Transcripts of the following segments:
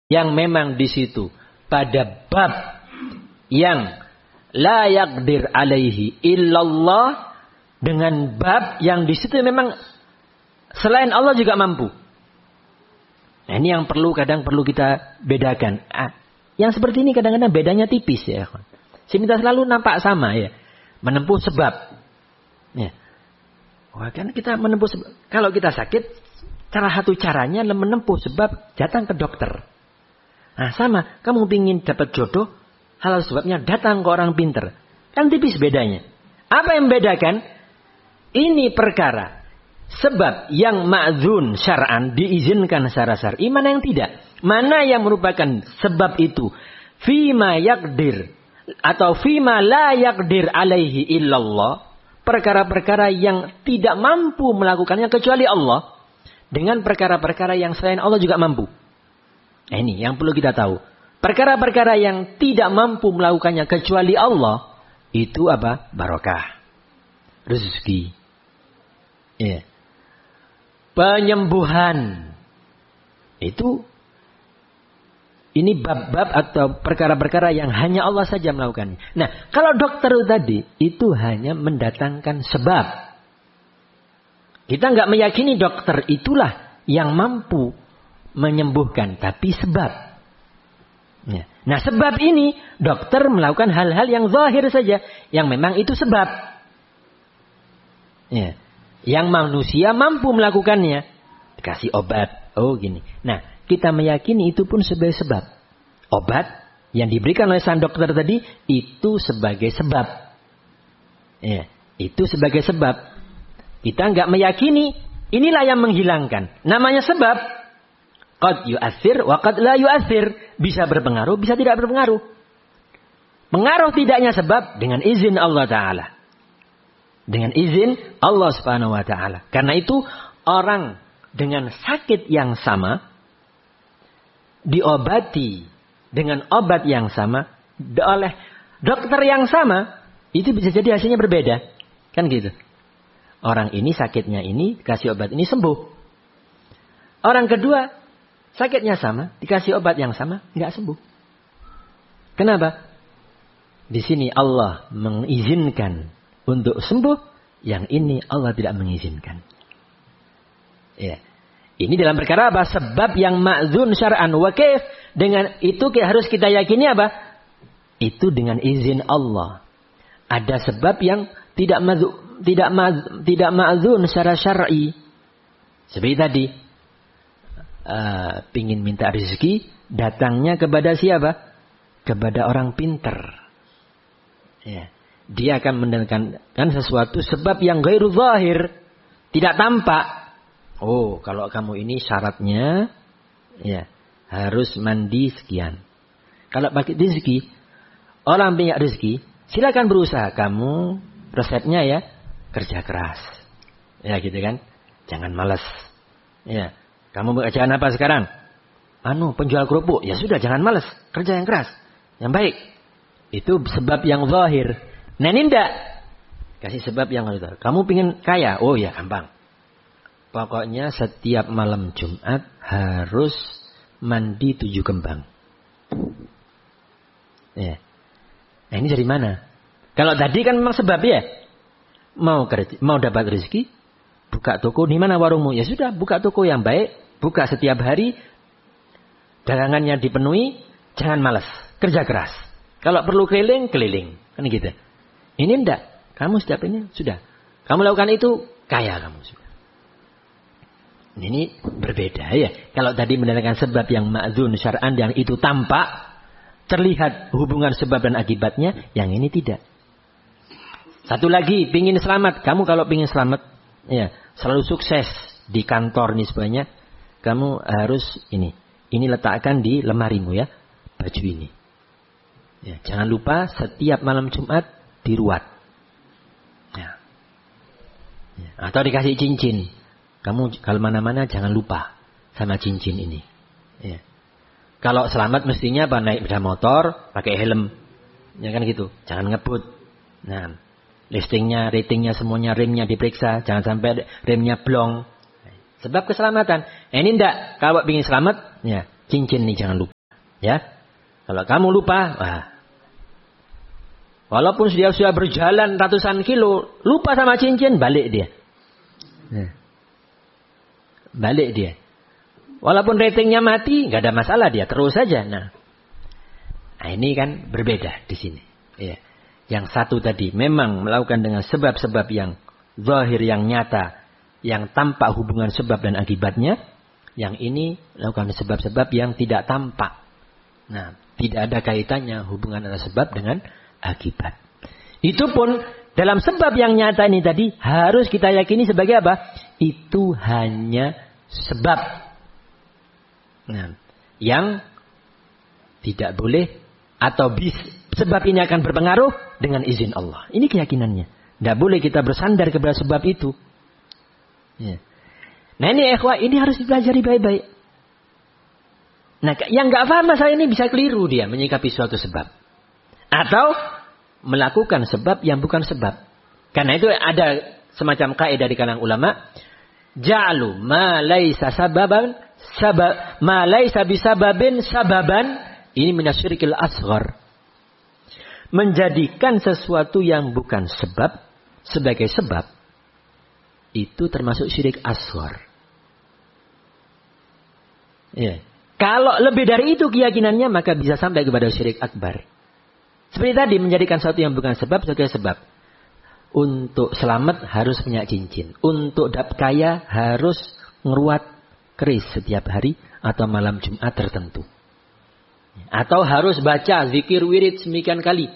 yang memang di situ pada bab yang la yaqdir alaihi illallah, dengan bab yang di situ memang selain Allah juga mampu. Nah, ini yang kadang perlu kita bedakan. Yang seperti ini kadang-kadang bedanya tipis ya. Kita selalu nampak sama ya. Menempuh sebab. Ya. Wah, kan kita menempuh sebab. Kalau kita sakit, salah satu caranya menempuh sebab datang ke dokter. Nah, sama. Kamu ingin dapat jodoh, halal sebabnya datang ke orang pinter. Kan tipis bedanya. Apa yang membedakan? Ini perkara. Sebab yang ma'zun syar'an diizinkan secara syar'i, mana yang tidak. Mana yang merupakan sebab itu. Fima yaqdir. Atau fima la yaqdir alaihi illallah. Perkara-perkara yang tidak mampu melakukannya kecuali Allah. Dengan perkara-perkara yang selain Allah juga mampu. Nah, ini yang perlu kita tahu. Perkara-perkara yang tidak mampu melakukannya kecuali Allah. Itu apa? Barokah. Rezeki. Ya. Penyembuhan. Ini bab-bab atau perkara-perkara yang hanya Allah saja melakukannya. Nah, kalau dokter tadi itu hanya mendatangkan sebab. Kita nggak meyakini dokter itulah yang mampu menyembuhkan, tapi sebab. Ya. Nah, sebab ini dokter melakukan hal-hal yang zahir saja, yang memang itu sebab. Ya. Yang manusia mampu melakukannya. Dikasih obat. Oh gini. Nah, kita meyakini itu pun sebagai sebab. Obat yang diberikan oleh sang dokter tadi, itu sebagai sebab. Ya, itu sebagai sebab. Kita nggak meyakini, inilah yang menghilangkan. Namanya sebab. Qad yu'athir wa qad la yu'athir. Bisa berpengaruh, bisa tidak berpengaruh. Pengaruh tidaknya sebab dengan izin Allah Ta'ala. Dengan izin Allah Subhanahu wa Ta'ala. Karena itu orang dengan sakit yang sama diobati dengan obat yang sama oleh dokter yang sama, itu bisa jadi hasilnya berbeda. Kan gitu. Orang ini sakitnya ini dikasih obat ini sembuh. Orang kedua sakitnya sama, dikasih obat yang sama, nggak sembuh. Kenapa? Di sini Allah mengizinkan untuk sembuh, yang ini Allah tidak mengizinkan. Ya. Ini dalam perkara apa? Sebab yang ma'zun syar'an wa kaif. Dengan itu harus kita yakini apa? Itu dengan izin Allah. Ada sebab yang tidak ma'zun secara syar'i. Seperti tadi. Pingin minta rezeki, datangnya kepada siapa? Kepada orang pinter. Ya. Dia akan mendatangkan sesuatu sebab yang ghairu zahir, tidak tampak. Oh, kalau kamu ini syaratnya ya harus mandi sekian. Kalau pakai rezeki, orang punya rezeki, silakan berusaha. Kamu resepnya ya kerja keras. Ya gitu kan. Jangan malas. Ya. Kamu pekerjaan apa sekarang? Penjual kerupuk. Ya sudah, jangan malas, kerja yang keras. Yang baik. Itu sebab yang zahir. Nah ini enggak. Kasih sebab yang itu. Kamu pingin kaya? Oh ya gampang. Pokoknya setiap malam Jumat harus mandi 7 kembang. Ya. Nah ini dari mana? Kalau tadi kan memang sebab ya. Mau dapat rezeki, buka toko. Di mana warungmu? Ya sudah, buka toko yang baik. Buka setiap hari. Dagangannya dipenuhi. Jangan malas. Kerja keras. Kalau perlu keliling, keliling. Kan gitu. Ini enggak. Kamu setiap ini sudah. Kamu lakukan itu, kaya kamu sudah. Ini berbeda ya. Kalau tadi mendatangkan sebab yang ma'zun syar'an, yang itu tampak, terlihat hubungan sebab dan akibatnya, yang ini tidak. Satu lagi, pingin selamat. Kamu kalau pingin selamat, ya, selalu sukses di kantor nih sebenarnya, kamu harus ini. Ini letakkan di lemarimu ya, baju ini. Ya, jangan lupa setiap malam Jumat diruat. Ya. Ya. Atau dikasih cincin. Kamu kalau mana-mana jangan lupa sama cincin ini. Ya. Kalau selamat mestinya apa? Naik sepeda motor, pakai helm. Ya kan gitu. Jangan ngebut. Nah, ratingnya semuanya, remnya diperiksa. Jangan sampai remnya blong. Sebab keselamatan. Ini enggak. Kalau ingin selamat, ya cincin nih jangan lupa. Ya. Kalau kamu lupa, walaupun dia sudah berjalan ratusan kilo, lupa sama cincin, balik dia. Balik dia. Walaupun ratingnya mati, nggak ada masalah dia, terus saja. Nah, ini kan berbeda di sini. Ya. Yang satu tadi memang melakukan dengan sebab-sebab yang zahir, yang nyata, yang tampak hubungan sebab dan akibatnya. Yang ini melakukan sebab-sebab yang tidak tampak. Nah, tidak ada kaitannya hubungan antara sebab dengan akibat. Itu pun dalam sebab yang nyata ini tadi harus kita yakini sebagai apa? Itu hanya sebab. Nah, yang tidak boleh atau sebab ini akan berpengaruh dengan izin Allah. Ini keyakinannya. Tidak boleh kita bersandar kepada sebab itu. Ya. Nah ini ikhwah, ini harus dipelajari baik-baik. Nah yang nggak paham masalah ini bisa keliru dia menyikapi suatu sebab. Atau melakukan sebab yang bukan sebab. Karena itu ada semacam kaidah di kalangan ulama. Ja'alu ma laisa sababan ma laisa bisababin sababan. Ini minasyirikil asghar. Menjadikan sesuatu yang bukan sebab sebagai sebab. Itu termasuk syirik asghar. Ya. Kalau lebih dari itu keyakinannya, maka bisa sampai kepada syirik akbar. Seperti tadi, menjadikan sesuatu yang bukan sebab sebagai sebab. Untuk selamat harus punya cincin. Untuk kaya harus ngeruat keris setiap hari atau malam Jumat tertentu. Atau harus baca zikir wirid semikian kali.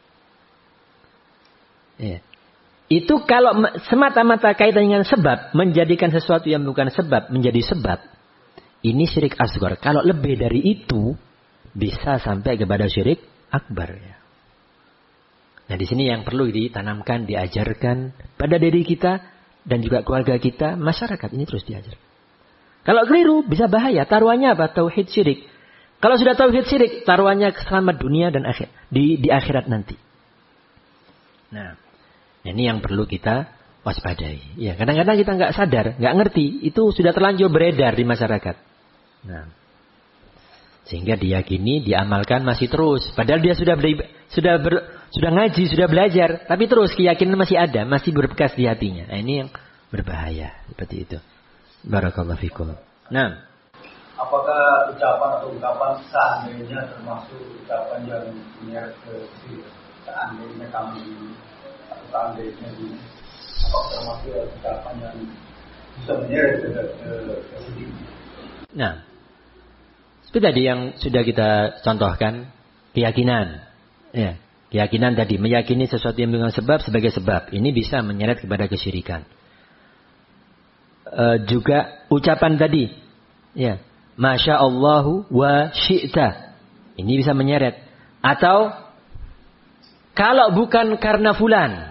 Ya. Itu kalau semata-mata kaitan dengan sebab, menjadikan sesuatu yang bukan sebab menjadi sebab, ini syirik asghar. Kalau lebih dari itu, bisa sampai kepada syirik akbar. Ya. Nah di sini yang perlu ditanamkan, diajarkan pada diri kita dan juga keluarga kita, masyarakat ini terus diajar. Kalau keliru bisa bahaya. Taruhannya apa? Tauhid syirik. Kalau sudah tauhid syirik, taruhannya selamat dunia dan akhir di akhirat nanti. Nah, ini yang perlu kita waspadai. Ya, kadang-kadang kita nggak sadar, nggak ngerti, itu sudah terlanjur beredar di masyarakat. Nah, sehingga diyakini, diamalkan masih terus. Padahal dia sudah ngaji, sudah belajar, tapi terus keyakinan masih ada, masih berbekas di hatinya. Nah, ini yang berbahaya seperti itu. Barakallahu fikum. Nah, apakah ucapan atau ungkapan seandainya termasuk ucapan yang menyeret ke seandainya kami atau seandainya ini? Apakah termasuk ucapan yang bisa menyeret ke sedih? Nah, seperti tadi yang sudah kita contohkan, keyakinan. Ya, keyakinan tadi, meyakini sesuatu yang dengan sebab sebagai sebab. Ini bisa menyeret kepada kesyirikan. Juga ucapan tadi, ya, Masya Allahu wa syi'ta. Ini bisa menyeret. Atau kalau bukan karena fulan,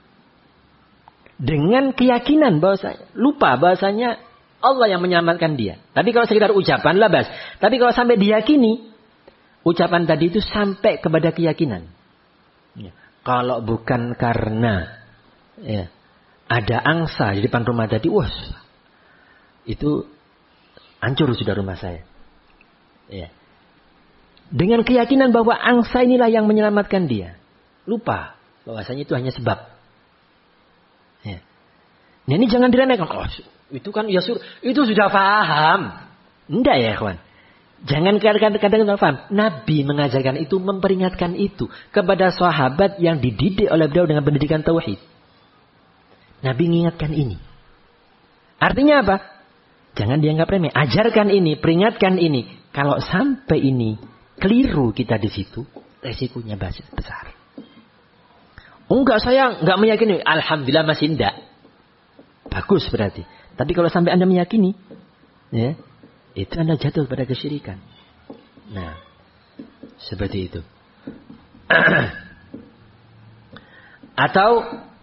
dengan keyakinan bahwasanya lupa bahwasanya Allah yang menyelamatkan dia. Tapi kalau sekedar ucapan labas. Tapi kalau sampai diyakini, ucapan tadi itu sampai kepada keyakinan. Ya. Kalau bukan karena ya, ada angsa di depan rumah tadi, wah, itu hancur sudah rumah saya. Ya. Dengan keyakinan bahwa angsa inilah yang menyelamatkan dia. Lupa bahwasanya itu hanya sebab. Ya. Nah ini jangan diremehkan. Oh, itu kan ya itu sudah paham. Enggak ya kawan. Jangan kadang-kadang paham. Nabi mengajarkan itu, memperingatkan itu kepada sahabat yang dididik oleh beliau dengan pendidikan tauhid. Nabi mengingatkan ini. Artinya apa? Jangan dianggap remeh. Ajarkan ini, peringatkan ini. Kalau sampai ini keliru kita di situ, resikonya besar. Oh enggak, saya enggak meyakini. Alhamdulillah masih enggak. Bagus berarti. Tapi kalau sampai Anda meyakini, ya, itu Anda jatuh pada kesyirikan. Nah, seperti itu. Atau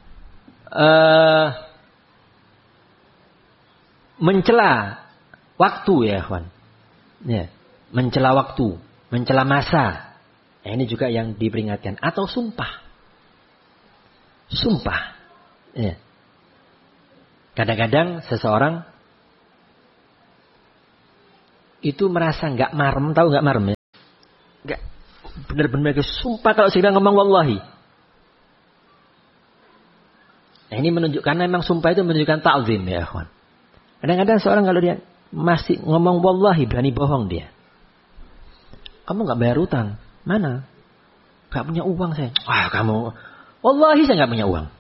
mencela waktu ya, kawan. Ya, mencela waktu, mencela masa. Nah, ini juga yang diperingatkan. Atau sumpah. Sumpah. Ya. Kadang-kadang seseorang itu merasa nggak marem, tahu nggak marem ya? Enggak. Benar-benar sumpah kalau sudah ngomong wallahi. Nah, ini menunjukkan memang sumpah itu menunjukkan ta'zim ya ikhwan. Kadang-kadang seorang kalau dia masih ngomong wallahi berani bohong dia. Kamu enggak bayar utang. Mana? Enggak punya uang saya. Wah, kamu wallahi saya enggak punya uang.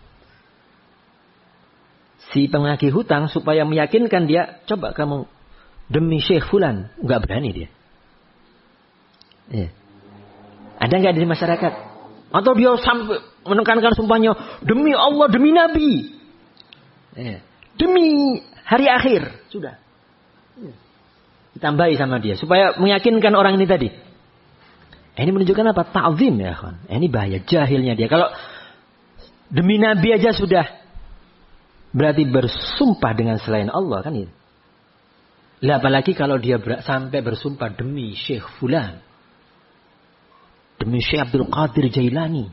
Si penagih hutang supaya meyakinkan dia, coba kamu demi Syekh Fulan, enggak berani dia. Ya. Ada enggak di masyarakat? Atau dia sampai menekankan sumpahnya demi Allah, demi Nabi. Ya. Demi hari akhir, sudah. Ya. Ditambahi sama dia supaya meyakinkan orang ini tadi. Ini menunjukkan apa? Ta'zim ya, kawan. Ini bahaya jahilnya dia. Kalau demi Nabi aja sudah berarti bersumpah dengan selain Allah kan itu. Lah apalagi kalau dia sampai bersumpah demi Syekh Fulan. Demi Syekh Abdul Qadir Jailani.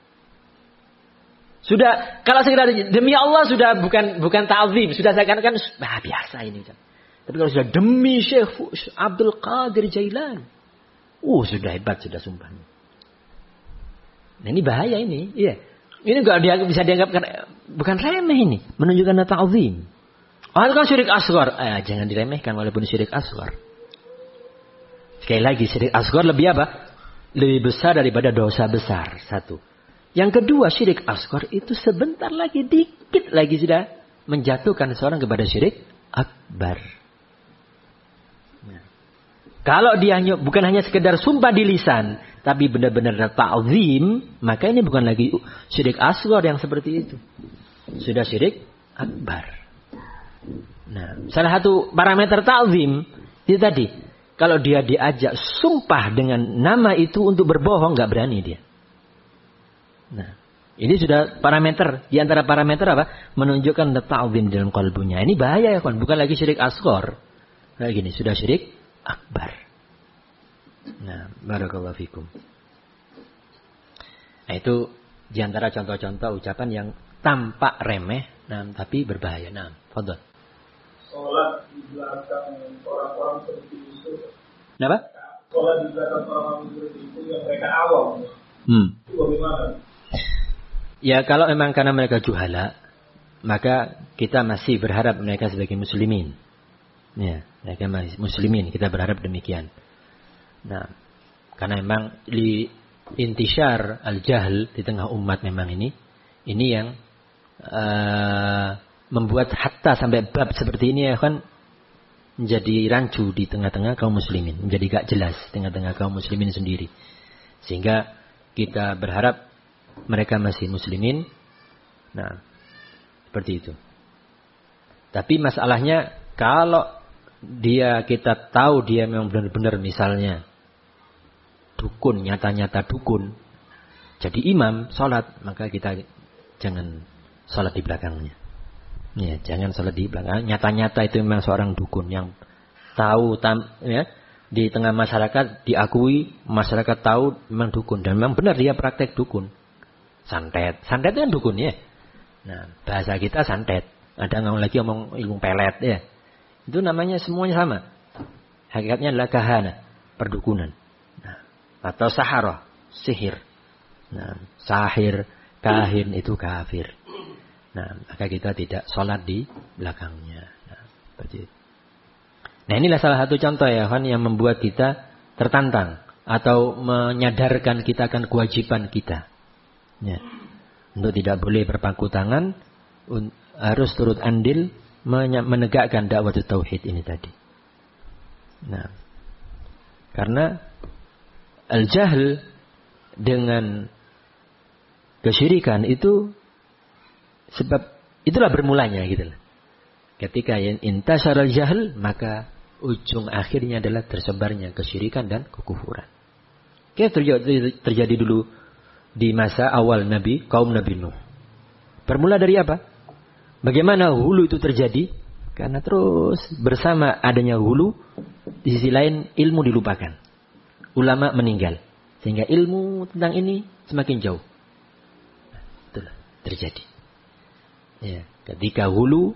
Sudah kalau sekedar demi Allah sudah bukan ta'zim, sudah saya katakan biasa ini kan. Tapi kalau sudah demi Syekh Abdul Qadir Jailani. Sudah hebat sudah sumpahnya. Nah, ini bahaya ini. Iya. Ini enggak bisa dianggap bukan remeh ini, menunjukkan ta'zim. Itu kan syirik asghar. Jangan diremehkan walaupun syirik asghar. Sekali lagi syirik asghar lebih apa? Lebih besar daripada dosa besar. Satu. Yang kedua, syirik asghar itu sebentar lagi, dikit lagi sudah menjatuhkan seorang kepada syirik akbar. Nah. Kalau dia bukan hanya sekedar sumpah di lisan, tapi benar-benar ta'zim, maka ini bukan lagi syirik asghar yang seperti itu. Sudah syirik akbar. Nah, salah satu parameter ta'zim itu tadi. Kalau dia diajak sumpah dengan nama itu untuk berbohong, nggak berani dia. Nah, ini sudah parameter. Di antara parameter apa? Menunjukkan ta'zim dalam kalbunya. Ini bahaya ya kan? Bukan lagi syirik asghar. Kayak gini, sudah syirik akbar. Nah, barakallahu fikum. Nah, itu di antara contoh-contoh ucapan yang tampak remeh, tapi berbahaya. Nah, fadhol. Sholat di belakang orang-orang seperti itu. Kenapa? Sholat di belakang orang-orang seperti itu yang mereka awam. Itu bagaimana? Ya, kalau memang karena mereka juhala, maka kita masih berharap mereka sebagai muslimin. Ya, mereka masih muslimin, kita berharap demikian. Nah, karena memang intisyar al-jahl di tengah umat memang ini yang membuat hatta sampai bab seperti ini ya kan menjadi rancu di tengah-tengah kaum muslimin, menjadi gak jelas di tengah-tengah kaum muslimin sendiri. Sehingga kita berharap mereka masih muslimin. Nah, seperti itu. Tapi masalahnya kalau kita tahu dia memang benar-benar misalnya dukun, nyata-nyata dukun, jadi imam sholat, maka kita jangan sholat di belakangnya. Ya, jangan sholat di belakang. Nyata-nyata itu memang seorang dukun yang tahu ya, di tengah masyarakat diakui, masyarakat tahu memang dukun dan memang benar dia praktek dukun. Santet itu kan dukun ya. Nah, bahasa kita santet. Ada ngomong ilmu pelet ya. Itu namanya semuanya sama. Hakikatnya adalah kahana, perdukunan. Nah, atau saharah, sihir. Nah, sahir, kahin itu kafir. Nah, maka kita tidak sholat di belakangnya. Nah, seperti itu. Nah, inilah salah satu contoh ya kan yang membuat kita tertantang atau menyadarkan kita akan kewajiban kita. Ya. Untuk tidak boleh berpangku tangan, harus turut andil menegakkan dakwah tauhid ini tadi. Nah, karena al-jahl dengan kesyirikan itu sebab itulah bermulanya gitu loh. Ketika intasyara al-jahl, maka ujung akhirnya adalah tersebarnya kesyirikan dan kekufuran. Kayak terjadi dulu di masa awal kaum Nabi Nuh. Bermula dari apa? Bagaimana hulu itu terjadi? Karena terus bersama adanya hulu, di sisi lain ilmu dilupakan. Ulama meninggal. Sehingga ilmu tentang ini semakin jauh. Nah, itulah terjadi. Ya, ketika hulu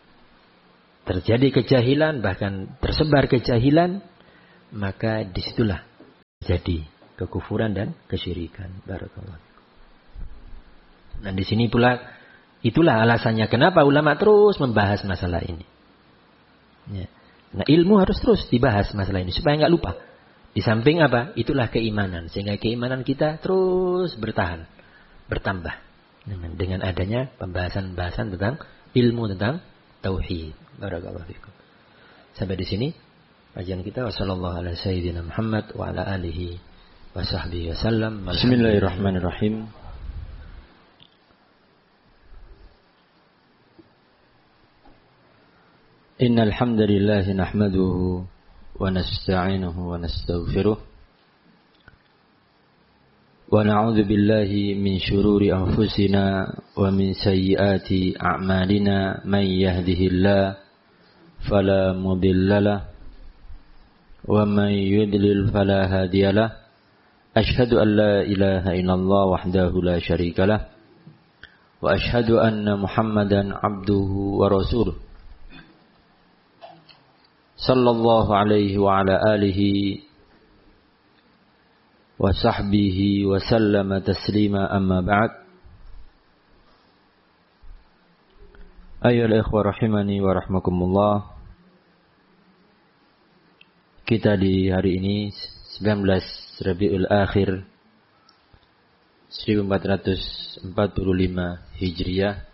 terjadi kejahilan, bahkan tersebar kejahilan, maka disitulah jadi kekufuran dan kesyirikan. Barakallahu. Dan di sini pula itulah alasannya kenapa ulama terus membahas masalah ini. Ya. Nah, ilmu harus terus dibahas masalah ini supaya nggak lupa. Di samping apa? Itulah keimanan, sehingga keimanan kita terus bertahan, bertambah dengan adanya pembahasan-pembahasan tentang ilmu tentang tauhid. Barakallahu fikum. Sampai di sini kajian kita. Wassallallahu ala sayyidina Muhammad wa ala alihi wa sahbihi wasallam. Bismillahirrahmanirrahim. Innal hamdalillah nahmaduhu wa nasta'inuhu wa nastaghfiruh wa na'udzu billahi min shururi anfusina wa min sayyiati a'malina may yahdihillahu fala mudilla lahu wa may yudlil fala hadiya lahu asyhadu an la ilaha illallah wahdahu la syarika lahu wa asyhadu anna Muhammadan abduhu wa rasuluh sallallahu alaihi wa ala alihi wa sahbihi wa sallama taslima amma ba'd. Ayyuhal ikhwah rahimani wa rahmakumullah. Kita di hari ini 19 Rabiul Akhir 1445 Hijriah,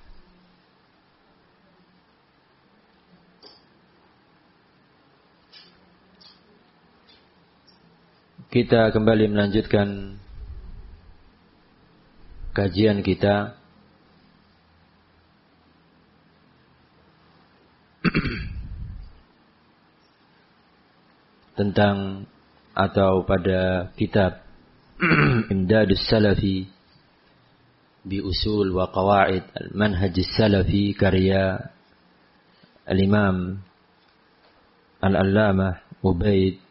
kita kembali melanjutkan kajian kita tentang atau pada kitab Imdadus Salafi bi Usul wa Qawaid Al-Manhaj Salafi karya Al-Imam Al-Allamah Ubaid